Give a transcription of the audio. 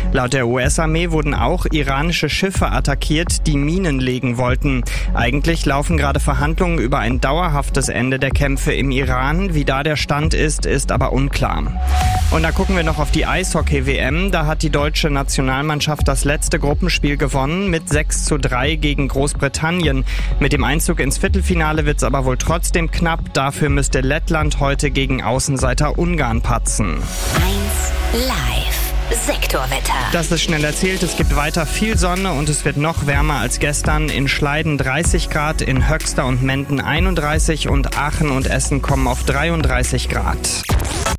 Laut der US-Armee wurden auch iranische Schiffe attackiert, die Minen legen wollten. Eigentlich laufen gerade Verhandlungen über ein dauerhaftes Ende der Kämpfe im Iran. Wie da der Stand ist, ist aber unklar. Und da gucken wir noch auf die Eishockey-WM. Da hat die deutsche Nationalmannschaft das letzte Gruppenspiel gewonnen mit 6:3 gegen Großbritannien. Mit dem Einzug ins Viertelfinale wird's aber wohl trotzdem knapp. Dafür müsste Lettland heute gegen Außenseiter Ungarn patzen. 1 Live. Sektorwetter. Das ist schnell erzählt. Es gibt weiter viel Sonne und es wird noch wärmer als gestern. In Schleiden 30 Grad, in Höxter und Menden 31 und Aachen und Essen kommen auf 33 Grad.